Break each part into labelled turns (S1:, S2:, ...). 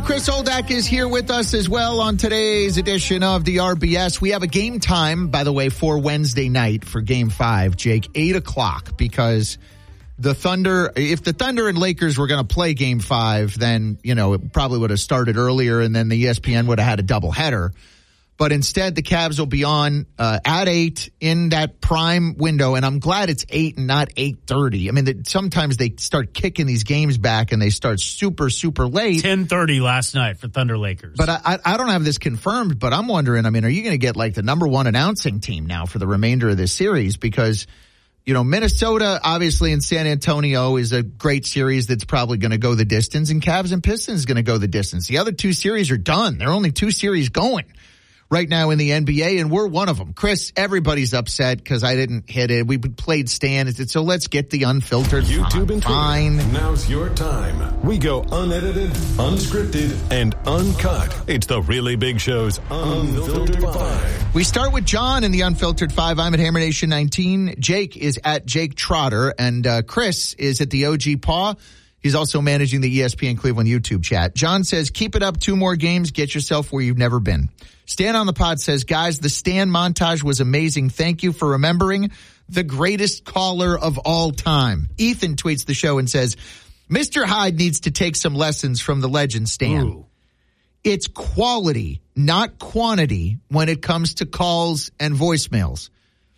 S1: Chris Oldak is here with us as well on today's edition of the RBS. We have a game time, by the way, for Wednesday night for Game 5, Jake, 8 o'clock, because the Thunder, if the Thunder and Lakers were going to play Game 5, then, you know, it probably would have started earlier and then the ESPN would have had a doubleheader. But instead, the Cavs will be on at 8 in that prime window, and I'm glad it's 8 and not 8:30. I mean, sometimes they start kicking these games back, and they start super, super late.
S2: 10:30 last night for Thunder Lakers.
S1: But I don't have this confirmed, but I'm wondering, I mean, are you going to get like the number one announcing team now for the remainder of this series? Because, you know, Minnesota, obviously, in San Antonio is a great series that's probably going to go the distance, and Cavs and Pistons is going to go the distance. The other two series are done. There are only two series going right now in the NBA, and we're one of them. Chris, everybody's upset because I didn't hit it. We played Stan. So let's get the unfiltered.
S3: YouTube and
S1: fine.
S3: Twitter. Now's your time. We go unedited, unscripted, and uncut. It's the Really Big Show's Unfiltered 5.
S1: We start with John in the Unfiltered 5. I'm at Hammer Nation 19. Jake is at Jake Trotter, and Chris is at the OG Paw. He's also managing the ESPN Cleveland YouTube chat. John says, keep it up, 2 more games, get yourself where you've never been. Stan on the pod says, guys, the Stan montage was amazing. Thank you for remembering the greatest caller of all time. Ethan tweets the show and says, Mr. Hyde needs to take some lessons from the legend Stan.
S2: Ooh.
S1: It's quality, not quantity, when it comes to calls and voicemails.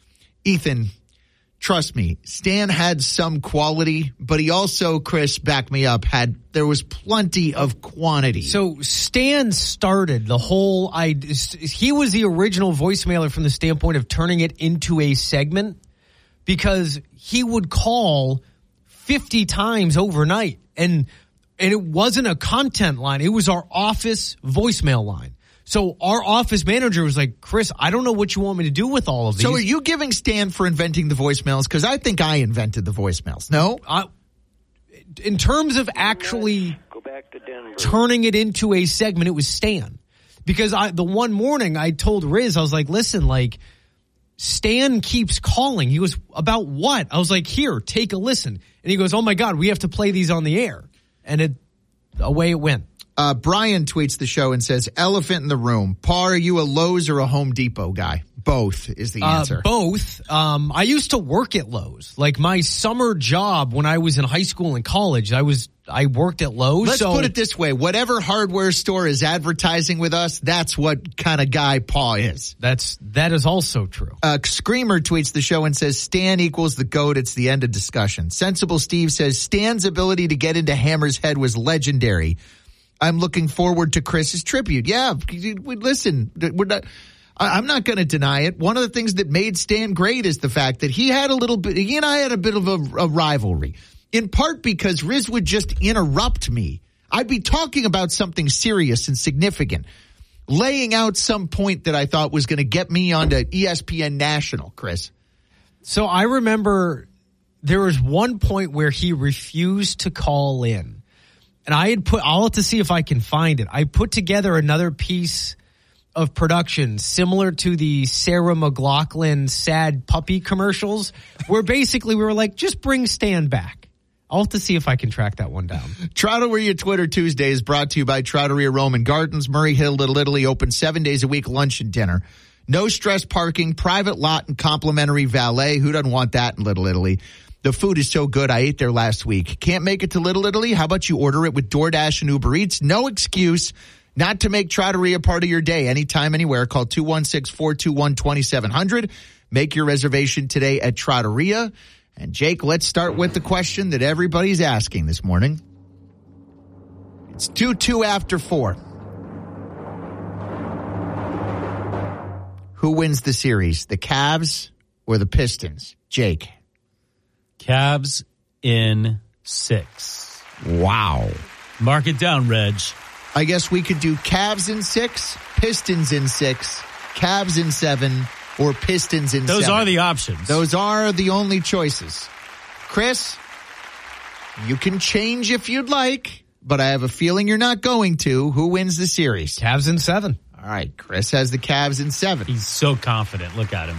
S1: Ethan, trust me, Stan had some quality, but he also, Chris, back me up, there was plenty of quantity.
S4: So Stan started the whole idea. He was the original voicemailer from the standpoint of turning it into a segment, because he would call 50 times overnight, and it wasn't a content line. It was our office voicemail line. So our office manager was like, Chris, I don't know what you want me to do with all of these.
S1: So are you giving Stan for inventing the voicemails? Because I think I invented the voicemails. No?
S4: In terms of actually turning it into a segment, it was Stan. Because the one morning I told Riz, I was like, listen, like, Stan keeps calling. He goes, about what? I was like, here, take a listen. And he goes, oh my God, we have to play these on the air. And away it went.
S1: Brian tweets the show and says, elephant in the room. Paul, are you a Lowe's or a Home Depot guy? Both is the answer.
S4: Both. I used to work at Lowe's. Like my summer job when I was in high school and college, I worked at Lowe's.
S1: Let's put it this way. Whatever hardware store is advertising with us, that's what kind of guy Paul is.
S4: That is also true.
S1: Screamer tweets the show and says, Stan equals the GOAT. It's the end of discussion. Sensible Steve says, Stan's ability to get into Hammer's head was legendary. I'm looking forward to Chris's tribute. Yeah, listen, I'm not going to deny it. One of the things that made Stan great is the fact that he and I had a bit of a rivalry, in part because Riz would just interrupt me. I'd be talking about something serious and significant, laying out some point that I thought was going to get me onto ESPN National, Chris.
S4: So I remember there was one point where he refused to call in. And I'll have to see if I can find it. I put together another piece of production similar to the Sarah McLachlan sad puppy commercials, where basically we were like, just bring Stan back. I'll have to see if I can track that one down.
S1: Trattoria Twitter Tuesday is brought to you by Trattoria Roman Gardens, Murray Hill, Little Italy, open 7 days a week, lunch and dinner. No stress parking, private lot, and complimentary valet. Who doesn't want that in Little Italy? The food is so good, I ate there last week. Can't make it to Little Italy? How about you order it with DoorDash and Uber Eats? No excuse not to make Trattoria part of your day. Anytime, anywhere. Call 216-421-2700. Make your reservation today at Trattoria. And, Jake, let's start with the question that everybody's asking this morning. It's 2-2 after 4. Who wins the series, the Cavs or the Pistons? Jake.
S2: Cavs in 6.
S1: Wow.
S2: Mark it down, Reg.
S1: I guess we could do Cavs in 6, Pistons in 6, Cavs in 7, or Pistons in 7.
S2: Those are the options.
S1: Those are the only choices. Chris, you can change if you'd like, but I have a feeling you're not going to. Who wins the series?
S4: Cavs in 7.
S1: All right, Chris has the Cavs in 7.
S2: He's so confident. Look at him.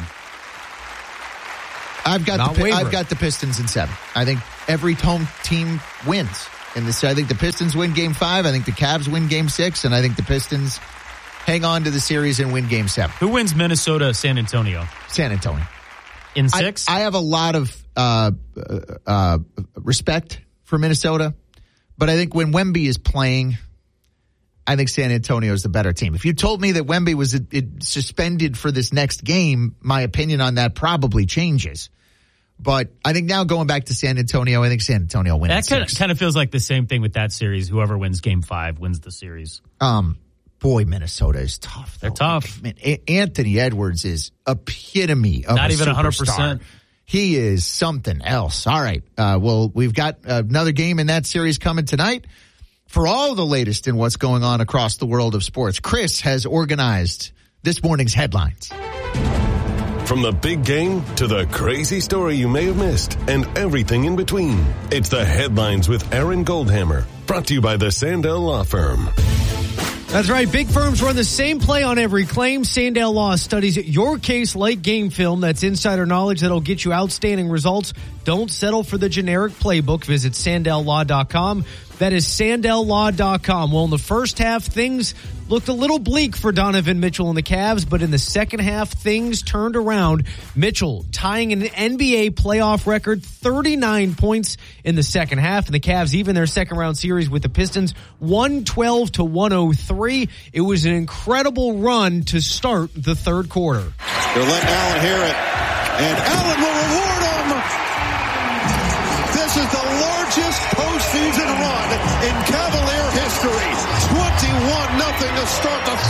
S1: I've got the Pistons in 7. I think every home team wins. in this. I think the Pistons win Game 5. I think the Cavs win Game 6. And I think the Pistons hang on to the series and win Game 7.
S2: Who wins Minnesota, San Antonio?
S1: San Antonio.
S2: In 6?
S1: I have a lot of respect for Minnesota. But I think when Wemby is playing, I think San Antonio is the better team. If you told me that Wemby was suspended for this next game, my opinion on that probably changes. But I think now going back to San Antonio, I think San Antonio wins.
S2: That kind of feels like the same thing with that series. Whoever wins Game 5 wins the series.
S1: Boy, Minnesota is tough.
S2: They're tough.
S1: Man, Anthony Edwards is epitome of
S2: not even
S1: superstar.
S2: 100%.
S1: He is something else. All right. Well, we've got another game in that series coming tonight. For all the latest in what's going on across the world of sports, Chris has organized this morning's headlines.
S3: From the big game to the crazy story you may have missed and everything in between. It's the Headlines with Aaron Goldhammer, brought to you by the Sandell Law Firm.
S4: That's right. Big firms run the same play on every claim. Sandell Law studies your case like game film. That's insider knowledge that'll get you outstanding results. Don't settle for the generic playbook. Visit SandellLaw.com. That is SandellLaw.com. Well, in the first half, things looked a little bleak for Donovan Mitchell and the Cavs, but in the second half, things turned around. Mitchell tying an NBA playoff record, 39 points in the second half, and the Cavs even their second-round series with the Pistons, 112-103. It was an incredible run to start the third quarter.
S5: They're letting Allen hear it, and Allen will reward him. This is the largest postseason run in Cavalier history. 21-0 to start the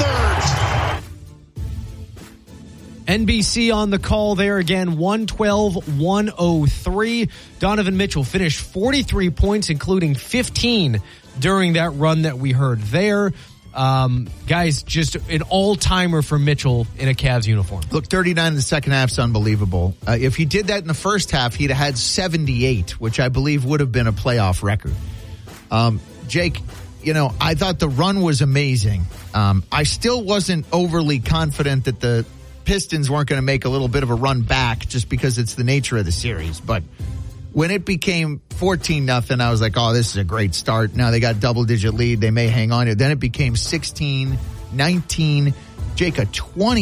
S5: third.
S4: NBC on the call there again, 112-103. Donovan Mitchell finished 43 points, including 15 during that run that we heard there. Guys, just an all-timer for Mitchell in a Cavs uniform.
S1: Look, 39 in the second half is unbelievable. If he did that in the first half, he'd have had 78, which I believe would have been a playoff record. Jake, I thought the run was amazing. I still wasn't overly confident that the Pistons weren't going to make a little bit of a run back just because it's the nature of the series. But when it became 14-0, I was like, oh, this is a great start. Now they got double-digit lead. They may hang on here. Then it became 16-19. Jake, a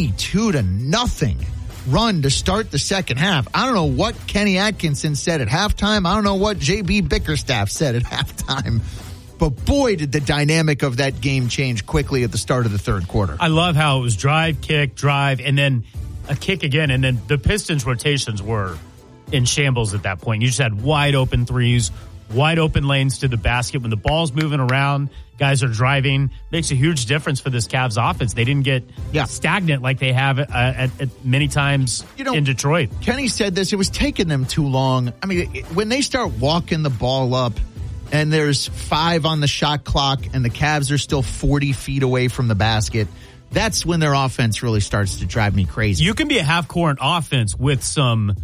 S1: 22-0 run to start the second half. I don't know what Kenny Atkinson said at halftime. I don't know what J.B. Bickerstaff said at halftime. But boy, did the dynamic of that game change quickly at the start of the third quarter.
S2: I love how it was drive, kick, drive, and then a kick again. And then the Pistons' rotations were in shambles at that point. You just had wide open threes, wide open lanes to the basket. When the ball's moving around, guys are driving. Makes a huge difference for this Cavs offense. They didn't get stagnant like they have at many times in Detroit.
S1: Kenny said this. It was taking them too long. I mean, when they start walking the ball up and there's 5 on the shot clock and the Cavs are still 40 feet away from the basket, that's when their offense really starts to drive me crazy.
S2: You can be a half-court offense with some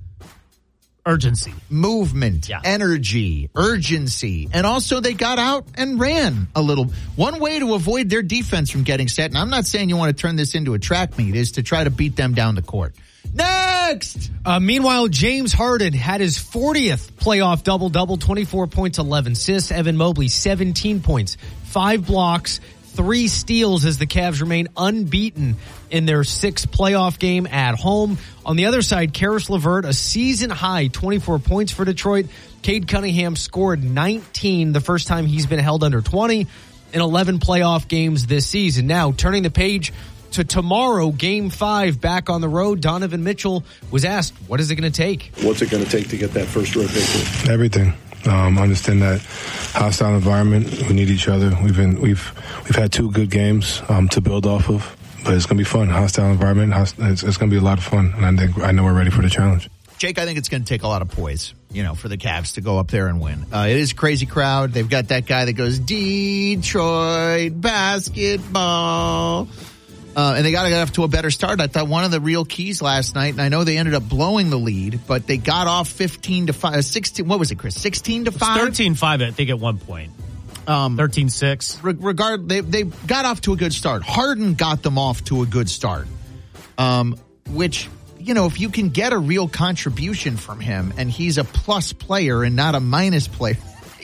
S2: urgency.
S1: Movement, energy, urgency. And also they got out and ran a little. One way to avoid their defense from getting set, and I'm not saying you want to turn this into a track meet, is to try to beat them down the court. Next!
S4: Meanwhile, James Harden had his 40th playoff double-double, 24 points, 11 assists. Evan Mobley, 17 points, 5 blocks, 3 steals as the Cavs remain unbeaten in their 6th playoff game at home. On the other side, Karis LeVert, a season-high 24 points for Detroit. Cade Cunningham scored 19, the first time he's been held under 20 in 11 playoff games this season. Now, turning the page to tomorrow, Game 5, back on the road. Donovan Mitchell was asked, what is it going to take?
S6: What's it going to take to get that first road victory?
S7: Everything. Understand that hostile environment. We need each other. We've had 2 good games to build off of, but it's going to be fun. Hostile environment. It's going to be a lot of fun, and I know we're ready for the challenge.
S1: Jake, I think it's going to take a lot of poise, for the Cavs to go up there and win. It is a crazy crowd. They've got that guy that goes, Detroit basketball. And they got to get off to a better start. I thought one of the real keys last night, and I know they ended up blowing the lead, but they got off 15-5, 16. What was it, Chris? 16-5?
S2: 13-5, I think, at one point. 13-6.
S1: They got off to a good start. Harden got them off to a good start, which, if you can get a real contribution from him, and he's a plus player and not a minus player,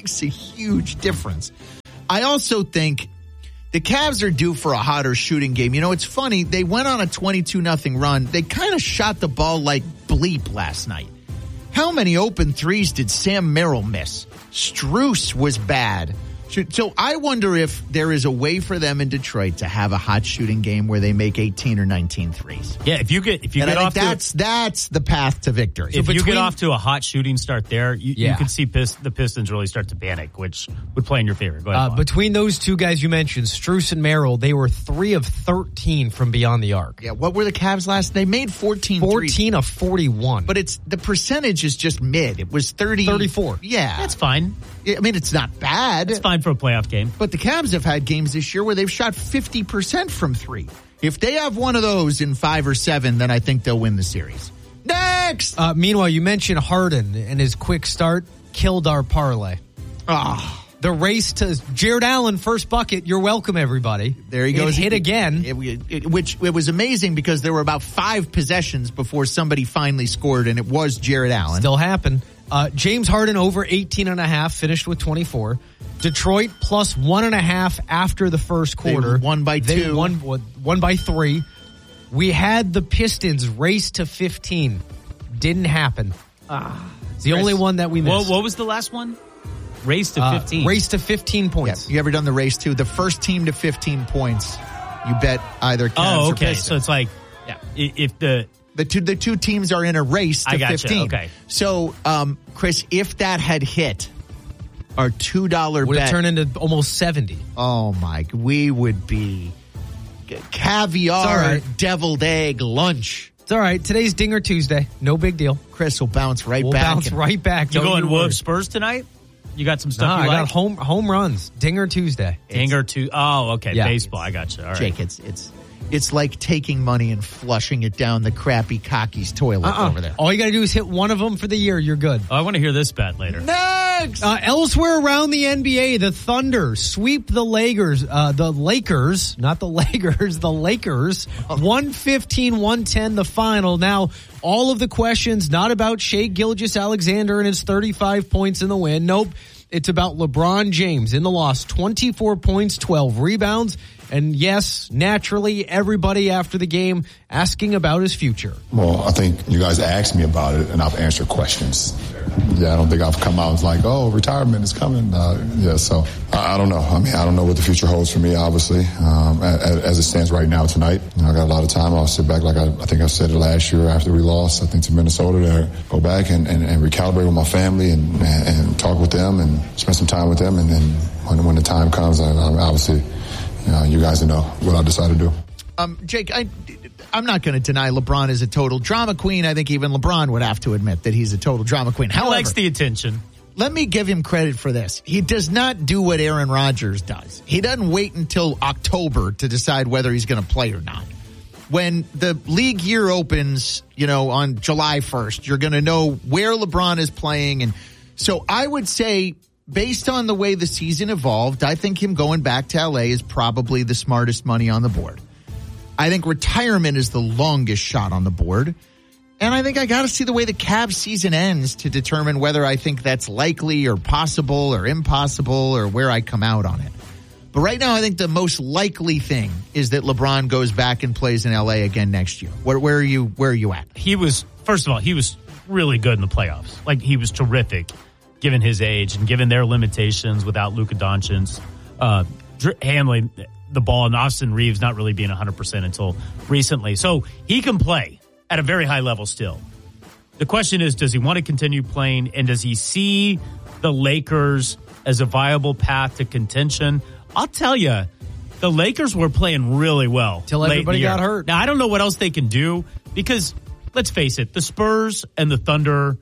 S1: makes a huge difference. I also think the Cavs are due for a hotter shooting game. You know, it's funny. They went on a 22-0 run. They kind of shot the ball like bleep last night. How many open threes did Sam Merrill miss? Strus was bad. So I wonder if there is a way for them in Detroit to have a hot shooting game where they make 18 or 19 threes.
S2: Yeah, if you get off
S1: that's the path to victory.
S2: If you get off to a hot shooting start there, you could see the Pistons really start to panic, which would play in your favor. Go ahead.
S4: Between those two guys you mentioned, Strus and Merrill, they were 3 of 13 from beyond the arc.
S1: Yeah, what were the Cavs last? They made 14
S4: threes. Of 41.
S1: But the percentage is just mid. It was 34. Yeah.
S2: That's fine.
S1: I mean, it's not bad.
S2: It's fine for a playoff game.
S1: But the Cavs have had games this year where they've shot 50% from 3. If they have one of those in 5 or 7, then I think they'll win the series. Next!
S4: Meanwhile, you mentioned Harden and his quick start killed our parlay. The race to Jared Allen, first bucket. You're welcome, everybody.
S1: There he goes.
S4: Hit again.
S1: Which was amazing because there were about 5 possessions before somebody finally scored, and it was Jared Allen.
S4: Still happened. James Harden over 18.5, finished with 24. Detroit plus 1.5 after the first quarter.
S1: They won by 2.
S4: They won by 3. We had the Pistons race to 15. Didn't happen. It's the only one that we missed.
S2: What was the last one? Race to 15.
S4: Race to 15 points.
S1: Yeah. You ever done the race to? The first team to 15 points, you bet either Cavs or Pistons.
S2: So it's like, if the
S1: two teams are in a race to 15.
S2: Okay.
S1: So, Chris, if that had hit, our $2 bet
S4: would have turned into almost 70.
S1: Oh, Mike, we would be caviar deviled egg lunch.
S4: It's all right. Today's Dinger Tuesday. No big deal.
S1: Chris will bounce right back.
S4: Bounce right back.
S2: You going Wolves Spurs tonight? You got some stuff you like?
S4: I got home runs. Dinger Tuesday.
S2: Dinger Tuesday. Oh, okay. Yeah. Baseball. I got you. All right.
S1: Jake, it's like taking money and flushing it down the crappy Cocky's toilet over there.
S4: All you got to do is hit one of them for the year. You're good.
S2: Oh, I want to hear this bet later.
S1: Next!
S4: Elsewhere around the NBA, the Thunder sweep the Lakers. Not the Lakers. The Lakers. 115-110 the final. Now, all of the questions not about Shai Gilgeous-Alexander and his 35 points in the win. Nope. It's about LeBron James in the loss. 24 points, 12 rebounds. And yes, naturally, everybody after the game asking about his future.
S8: Well, I think you guys asked me about it, and I've answered questions. Yeah, I don't think I've come out and was like, oh, retirement is coming. So I don't know. I mean, I don't know what the future holds for me, obviously, as it stands right now tonight. I got a lot of time. I'll sit back like I think I said it last year after we lost, I think, to Minnesota, to go back and recalibrate with my family and talk with them and spend some time with them. And then when the time comes, I'm obviously... you guys know what I decided to do.
S1: Jake, I'm not going to deny LeBron is a total drama queen. I think even LeBron would have to admit that he's a total drama queen.
S2: He likes the attention.
S1: Let me give him credit for this. He does not do what Aaron Rodgers does. He doesn't wait until October to decide whether he's going to play or not. When the league year opens, on July 1st, you're going to know where LeBron is playing. And so I would say, based on the way the season evolved, I think him going back to LA is probably the smartest money on the board. I think retirement is the longest shot on the board. And I think I got to see the way the Cavs season ends to determine whether I think that's likely or possible or impossible or where I come out on it. But right now, I think the most likely thing is that LeBron goes back and plays in LA again next year. Where are you at?
S2: First of all, he was really good in the playoffs. Like, he was terrific, given his age and given their limitations without Luka Doncic, handling the ball, and Austin Reeves not really being 100% until recently. So he can play at a very high level still. The question is, does he want to continue playing, and does he see the Lakers as a viable path to contention? I'll tell you, the Lakers were playing really well.
S4: Till everybody got hurt.
S2: Now, I don't know what else they can do because, let's face it, the Spurs and the Thunder,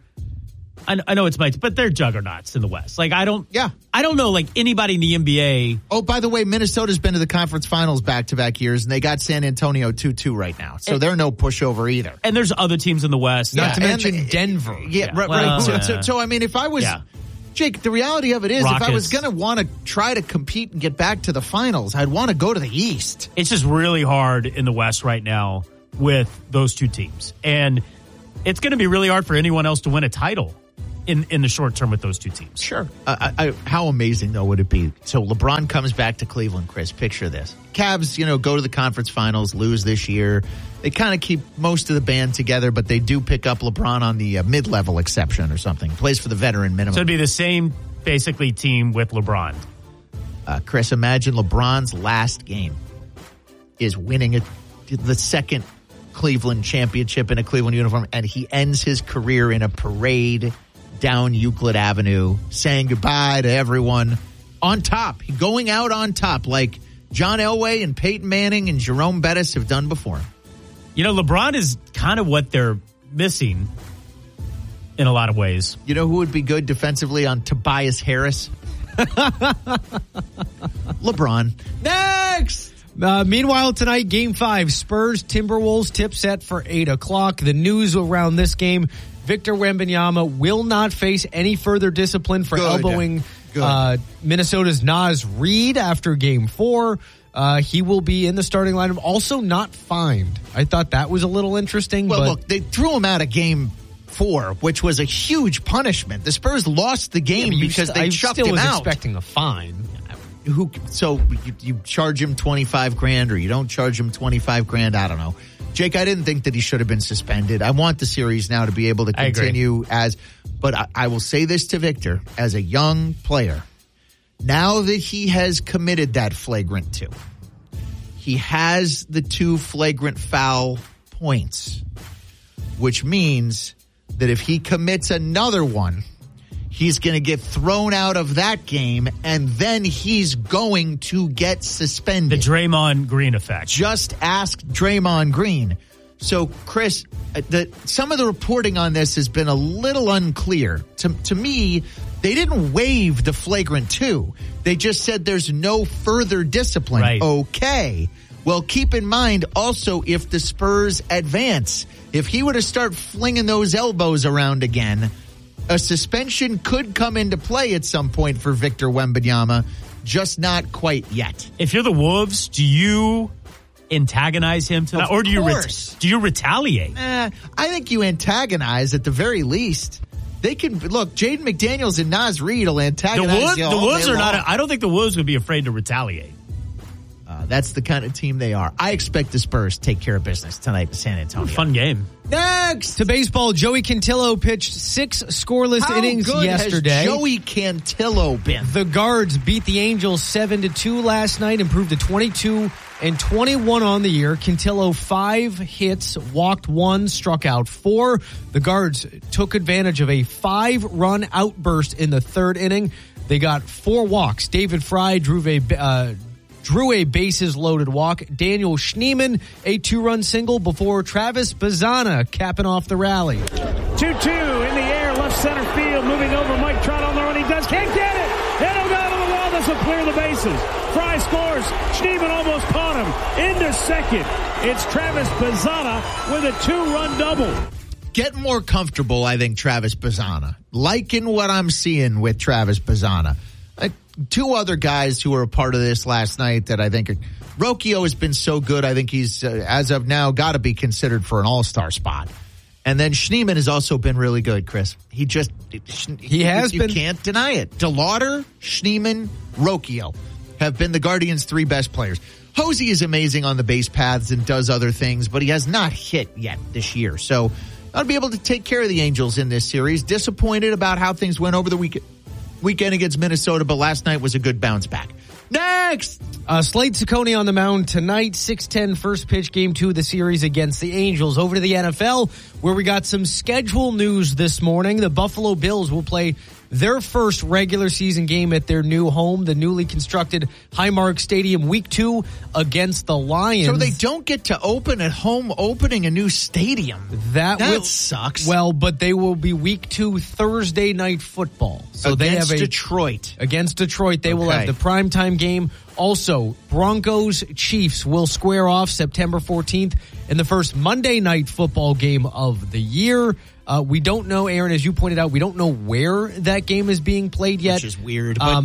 S2: I know it's but they're juggernauts in the West. Like, I don't know, like, anybody in the NBA.
S1: Oh, by the way, Minnesota's been to the conference finals back-to-back years, and they got San Antonio 2-2 right now. So they're no pushover either.
S2: And there's other teams in the West.
S4: Not to mention Denver.
S1: Yeah, right. So, I mean, if I was... Yeah. Jake, the reality of it is, Rockets. If I was going to want to try to compete and get back to the finals, I'd want to go to the East.
S2: It's just really hard in the West right now with those two teams. And it's going to be really hard for anyone else to win a title in the short term with those two teams.
S1: Sure. How amazing, though, would it be? So LeBron comes back to Cleveland, Chris. Picture this. Cavs, go to the conference finals, lose this year. They kind of keep most of the band together, but they do pick up LeBron on the mid-level exception or something. Plays for the veteran minimum.
S2: So it'd be the same, basically, team with LeBron.
S1: Chris, imagine LeBron's last game is winning the second Cleveland championship in a Cleveland uniform, and he ends his career in a parade down Euclid Avenue, saying goodbye to everyone on top, going out on top, like John Elway and Peyton Manning and Jerome Bettis have done before.
S2: LeBron is kind of what they're missing in a lot of ways.
S1: You know who would be good defensively on Tobias Harris? LeBron. Next!
S4: Meanwhile, tonight, Game 5, Spurs Timberwolves tip set for 8 o'clock. The news around this game, Victor Wembanyama will not face any further discipline for elbowing Minnesota's Naz Reid after Game 4. He will be in the starting lineup, also not fined. I thought that was a little interesting.
S1: Well,
S4: but
S1: look, they threw him out of Game 4, which was a huge punishment. The Spurs lost the game because they chucked him out.
S4: I still was expecting a fine.
S1: So you charge him $25,000 or you don't charge him $25,000? I don't know. Jake, I didn't think that he should have been suspended. I want the series now to be able to continue but I will say this to Victor as a young player. Now that he has committed that flagrant 2, he has the 2 flagrant foul points, which means that if he commits another one, he's going to get thrown out of that game, and then he's going to get suspended.
S2: The Draymond Green effect.
S1: Just ask Draymond Green. So, Chris, some of the reporting on this has been a little unclear. To me, they didn't waive the flagrant 2. They just said there's no further discipline.
S2: Right.
S1: Okay. Well, keep in mind also if the Spurs advance, if he were to start flinging those elbows around again, a suspension could come into play at some point for Victor Wembanyama, just not quite yet.
S2: If you're the Wolves, do you antagonize him tonight, or do you retaliate?
S1: I think you antagonize at the very least. They can look. Jaden McDaniels and Naz Reid will antagonize you.
S2: The Wolves are not. I don't think the Wolves would be afraid to retaliate.
S1: That's the kind of team they are. I expect the Spurs to take care of business tonight in San Antonio.
S2: Fun game.
S1: Next
S4: to baseball, Joey Cantillo pitched 6 scoreless innings yesterday.
S1: Has Joey Cantillo been?
S4: The Guards beat the Angels 7-2 last night, improved to 22-21 on the year. Cantillo 5 hits, walked 1, struck out 4. The Guards took advantage of a 5-run outburst in the 3rd inning. They got 4 walks. David Fry drew a bases-loaded walk. Daniel Schneemann, a 2-run single before Travis Bazzana capping off the rally.
S9: 2-2 in the air, left center field, moving over Mike Trout on the run. He can't get it. It'll go to the wall. This will clear the bases. Fry scores. Schneemann almost caught him. Into second. It's Travis Bazzana with a 2-run double.
S1: Get more comfortable, I think, Travis Bazzana. Liking what I'm seeing with Travis Bazzana. 2 other guys who were a part of this last night that I think Rocchio has been so good. I think he's, as of now, got to be considered for an all-star spot. And then Schneemann has also been really good, Chris. He has been. You can't deny it. DeLauder, Schneemann, Rocchio have been the Guardians' 3 best players. Hosey is amazing on the base paths and does other things, but he has not hit yet this year. So I'll be able to take care of the Angels in this series. Disappointed about how things went over the weekend against Minnesota, but last night was a good bounce back. Next!
S4: Slade Ciccone on the mound tonight, 6:10 first pitch, game 2 of the series against the Angels. Over to the NFL, where we got some schedule news this morning. The Buffalo Bills will play their first regular season game at their new home, the newly constructed Highmark Stadium, week 2 against the Lions.
S1: So they don't get to open at home, opening a new stadium. That sucks.
S4: Well, but they will be week 2 Thursday night football. So
S1: against Detroit.
S4: Against Detroit, they will have the primetime game. Also, Broncos-Chiefs will square off September 14th in the first Monday night football game of the year. We don't know, Aaron, as you pointed out, we don't know where that game is being played yet.
S1: Which is weird. But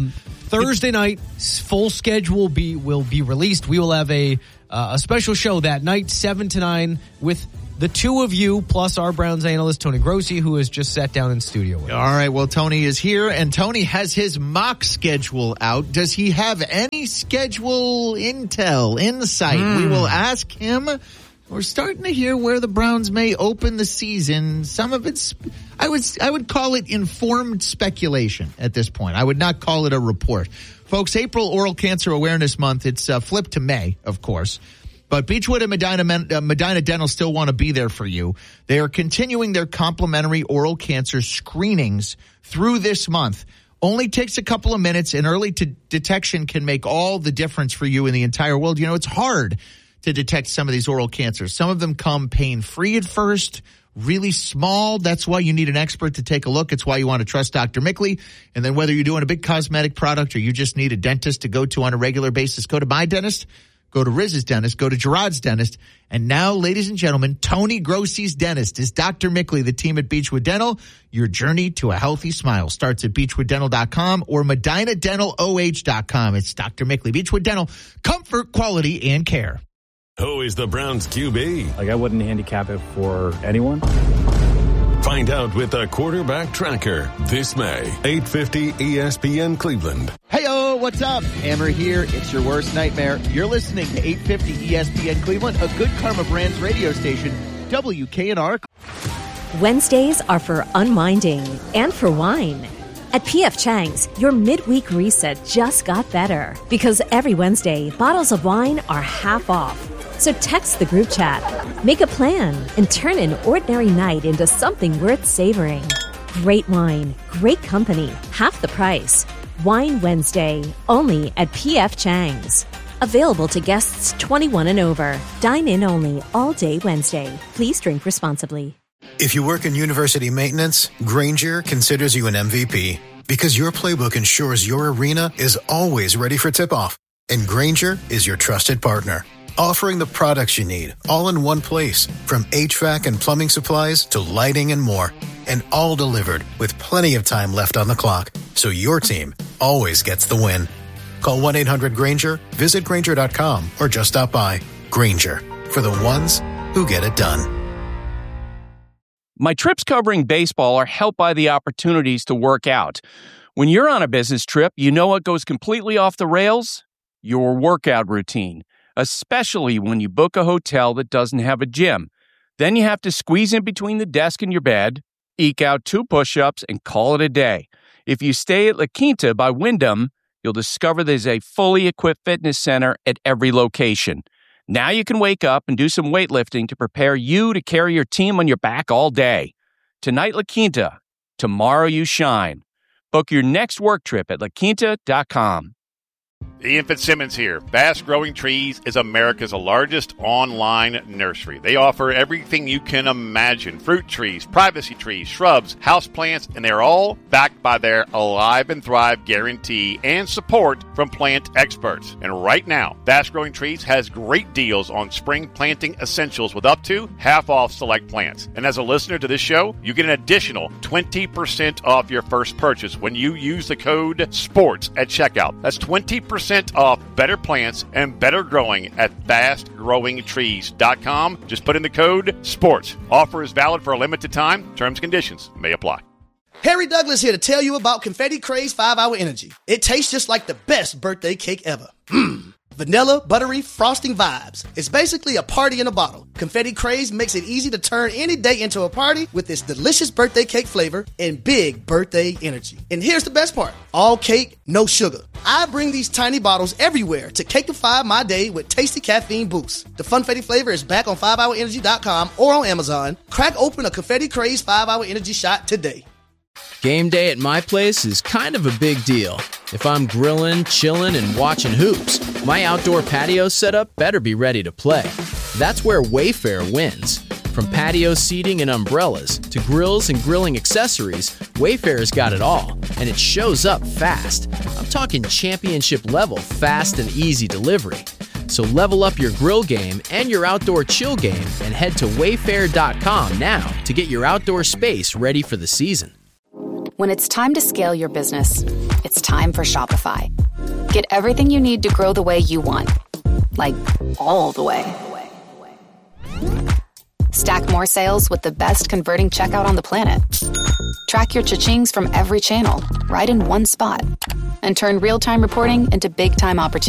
S4: Thursday night, full schedule will be released. We will have a special show that night, 7 to 9, with the two of you, plus our Browns analyst, Tony Grossi, who has just sat down in studio with us.
S1: All right, well, Tony is here, and Tony has his mock schedule out. Does he have any schedule insight? We will ask him. We're starting to hear where the Browns may open the season. Some of it's, I would call it informed speculation at this point. I would not call it a report. Folks, April Oral Cancer Awareness Month. It's flipped to May, of course. But Beechwood and Medina Dental still want to be there for you. They are continuing their complimentary oral cancer screenings through this month. Only takes a couple of minutes, and early detection can make all the difference for you in the entire world. You know, it's hard to detect some of these oral cancers. Some of them come pain-free at first, really small. That's why you need an expert to take a look. It's why you want to trust Dr. Mickley. And then whether you're doing a big cosmetic product or you just need a dentist to go to on a regular basis, go to my dentist. Go to Riz's dentist, go to Gerard's dentist, and now, ladies and gentlemen, Tony Grossi's dentist is Dr. Mickley, the team at Beechwood Dental. Your journey to a healthy smile starts at beechwooddental.com or medinadental.oh.com. It's Dr. Mickley, Beechwood Dental, comfort, quality, and care.
S3: Who is the Browns QB?
S10: I wouldn't handicap it for anyone.
S3: Find out with the Quarterback Tracker this May, 8:50 ESPN Cleveland.
S11: Hey-o, what's up? Hammer here. It's your worst nightmare. You're listening to 850 ESPN Cleveland, a Good Karma Brands radio station, WKNR.
S12: Wednesdays are for unwinding and for wine. At P.F. Chang's, your midweek reset just got better because every Wednesday, bottles of wine are half off. So text the group chat, make a plan, and turn an ordinary night into something worth savoring. Great wine, great company, half the price. Wine Wednesday, only at P.F. Chang's. Available to guests 21 and over. Dine in only all day Wednesday. Please drink responsibly.
S13: If you work in university maintenance, Grainger considers you an MVP because your playbook ensures your arena is always ready for tip-off. And Grainger is your trusted partner, offering the products you need all in one place, from HVAC and plumbing supplies to lighting and more, and all delivered with plenty of time left on the clock, so your team always gets the win. Call 1-800-GRAINGER, visit Grainger.com, or just stop by. Grainger, for the ones who get it done.
S14: My trips covering baseball are helped by the opportunities to work out. When you're on a business trip, you know what goes completely off the rails? Your workout routine, especially when you book a hotel that doesn't have a gym. Then you have to squeeze in between the desk and your bed, eke out 2 push-ups, and call it a day. If you stay at La Quinta by Wyndham, you'll discover there's a fully equipped fitness center at every location. Now you can wake up and do some weightlifting to prepare you to carry your team on your back all day. Tonight, La Quinta. Tomorrow, you shine. Book your next work trip at laquinta.com.
S15: Ian Fitzsimmons here. Fast Growing Trees is America's largest online nursery. They offer everything you can imagine. Fruit trees, privacy trees, shrubs, houseplants, and they're all backed by their Alive and Thrive guarantee and support from plant experts. And right now, Fast Growing Trees has great deals on spring planting essentials with up to half off select plants. And as a listener to this show, you get an additional 20% off your first purchase when you use the code SPORTS at checkout. That's 20% off better plants and better growing at fastgrowingtrees.com. Just put in the code SPORTS. Offer is valid for a limited time. Terms and conditions may apply.
S16: Harry Douglas here to tell you about Confetti Craze 5-Hour Energy. It tastes just like the best birthday cake ever. Vanilla, buttery, frosting vibes. It's basically a party in a bottle. Confetti Craze makes it easy to turn any day into a party with its delicious birthday cake flavor and big birthday energy. And here's the best part. All cake, no sugar. I bring these tiny bottles everywhere to cakeify my day with tasty caffeine boosts. The Funfetti flavor is back on 5hourenergy.com or on Amazon. Crack open a Confetti Craze 5-Hour Energy shot today.
S17: Game day at my place is kind of a big deal. If I'm grilling, chilling, and watching hoops, my outdoor patio setup better be ready to play. That's where Wayfair wins. From patio seating and umbrellas to grills and grilling accessories, Wayfair's got it all, and it shows up fast. I'm talking championship level fast and easy delivery. So level up your grill game and your outdoor chill game and head to wayfair.com now to get your outdoor space ready for the season.
S18: When it's time to scale your business, it's time for Shopify. Get everything you need to grow the way you want. Like, all the way. Stack more sales with the best converting checkout on the planet. Track your cha-chings from every channel, right in one spot. And turn real-time reporting into big-time opportunities.